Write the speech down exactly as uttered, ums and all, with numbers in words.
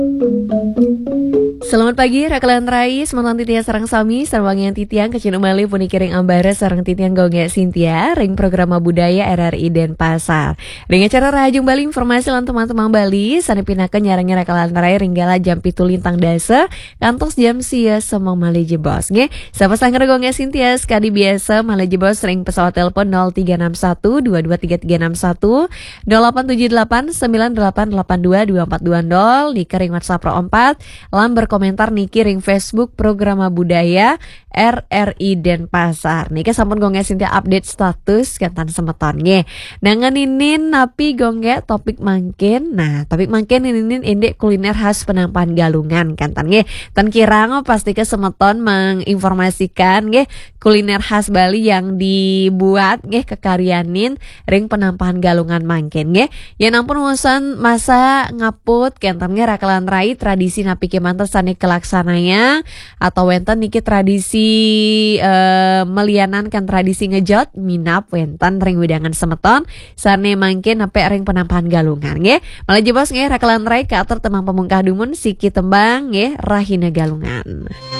Selamat pagi, Rakalan Rais, Mantan Titian Sarang Sami, Sarwangian Titian, Kecil Umali, Puni Kiring Ambara, Sarang Titian Gongge Sintia, Ring Programa Budaya R R I Denpasar. Ring acara Rahajung Bali, informasi lan teman-teman Bali, Sani pinakan nyarangnya Rakalan Rai, Ringgala jam pitu lintang dasa, kantos jam sia semang Mali Jebos. Nge, siapa sangger Gongge Sintia, sekali biasa Mali Jebos, ring pesawat telepon nol tiga enam satu dua dua tiga tiga enam satu, nol delapan tujuh delapan sembilan delapan delapan dua dua empat dua nol, di kering WhatsApp Pro empat, lam berkomentar niki ring Facebook Programa Budaya R R I Denpasar. Niki sampun gongge Sintia update status kentan semeton nge. Nangan inin napi gongge topik mangkin. Nah, topik mangkin inin indek kuliner khas Penampan Galungan kentan nge. Tan kirang pasti ke semeton menginformasikan nge kuliner khas Bali yang dibuat nge kekaryanin ring Penampan Galungan mangkin nge. Ya nampun urusan masa ngaput kentan nge Rakalan Rai tradisi napi kemanten sane kelaksananya atau wenten niki tradisi uh, melianan kan tradisi ngejot minap wenten ring widangan semeton sane mangkin nape ring Penampan Galungan nge. Malah jebos nge Rakalan Rai katur temang pemungkah dumun siki tembang nge Rahina Galungan.